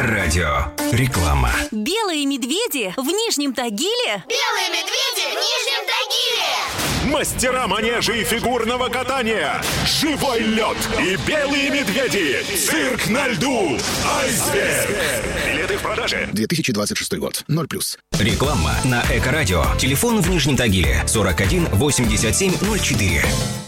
Эко-радио. Реклама. Белые медведи в Нижнем Тагиле. Белые медведи в Нижнем Тагиле. Мастера манежа и фигурного катания. Живой лед и белые медведи. Цирк на льду. Айсберг. Билеты в продаже. 2026 год. 0+. Реклама на Эко-радио. Телефон в Нижнем Тагиле 41 87 04.